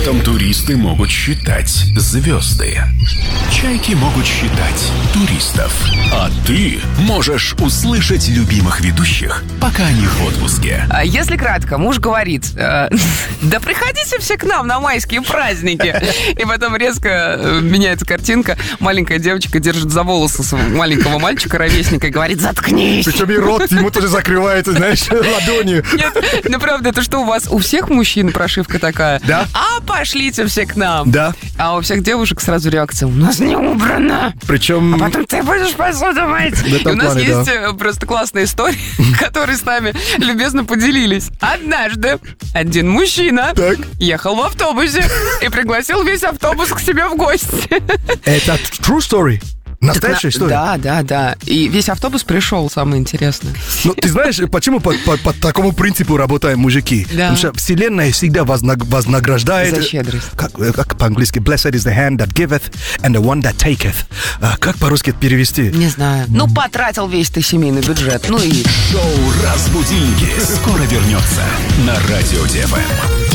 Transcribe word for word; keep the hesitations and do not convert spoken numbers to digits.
этом туристы могут считать звезды. Чайки могут считать туристов. А ты можешь услышать любимых ведущих, пока они в отпуске. А если кратко, муж говорит: э, да приходите все к нам на майские праздники. И потом резко э, меняется картинка. Маленькая девочка держит за волосы маленького мальчика, ровесника, и говорит: заткнись. Причем и рот ему тоже закрывается, знаешь, ладонью. Нет, ну правда, это что, у вас у всех мужчин прошивка такая? Да. А пошлите все к нам. Да. А у всех девушек сразу реакция: у нас не убрано. Причем... А потом ты будешь посуду мыть. В этом И у нас плане, есть да. просто классная история, которые с нами любезно поделились. Однажды один мужчина Так. ехал в автобусе и пригласил весь автобус к себе в гости. Это true story? Настоящая Так на- история? Да, да, да. И весь автобус пришел, самое интересное. Ну, ты знаешь, почему по, по- по такому принципу работаем мужики? Да. Потому что вселенная всегда вознаг- вознаграждает... За щедрость. Как, как по-английски? Blessed is the hand that giveth and the one that taketh. А, как по-русски это перевести? Не знаю. Ну, потратил весь ты семейный бюджет. Ну и... Шоу «Разбудинки» скоро вернется на Радио ТФМ.